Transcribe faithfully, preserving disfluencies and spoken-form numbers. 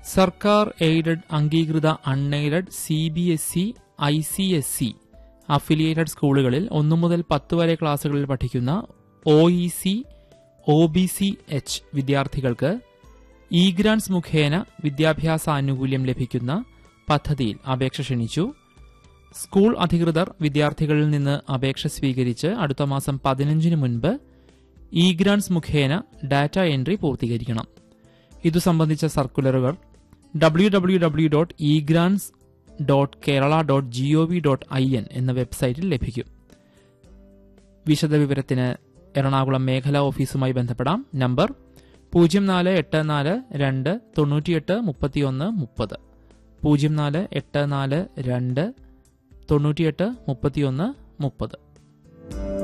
സർക്കാർ എയ്ഡഡ് അംഗീകൃത unaided C B S E I C S E affiliated സ്കൂളുകളിൽ ഒന്നു മുതൽ പത്ത് വരെ ക്ലാസുകളിൽ പഠിക്കുന്ന O E C O B C H വിദ്യാർത്ഥികൾക്ക് ഇ ഗ്രാന്റ്സ് മുഖേന വിദ്യാഭ്യാസ ആനുകൂല്യം ലഭിക്കുന്ന പദ്ധതിയിൽ അപേക്ഷ ക്ഷണിച്ചു. സ്കൂൾ അധികൃതർ വിദ്യാർത്ഥികളിൽ നിന്ന് അപേക്ഷ സ്വീകരിച്ച് അടുത്ത മാസം പതിനഞ്ചിന് മുൻപ് ഇ ഗ്രാന്റ്സ് മുഖേന ഡാറ്റ എൻട്രി പൂർത്തീകരിക്കണം. ഇതു സംബന്ധിച്ച സർക്കുലറുകൾ W W W dot E grants dot Kerala dot G O V dot I N എന്ന വെബ്സൈറ്റിൽ ലഭിക്കും. വിശദവിവരത്തിന് എറണാകുളം മേഖലാ ഓഫീസുമായി ബന്ധപ്പെടാം. നമ്പർ പൂജ്യം നാല് എട്ട് നാല് രണ്ട് തൊണ്ണൂറ്റിയെട്ട് മുപ്പത്തിയൊന്ന് മുപ്പത് പൂജ്യം നാല് എട്ട് നാല് രണ്ട് തൊണ്ണൂറ്റിയെട്ട് മുപ്പത്തിയൊന്ന് മുപ്പത്.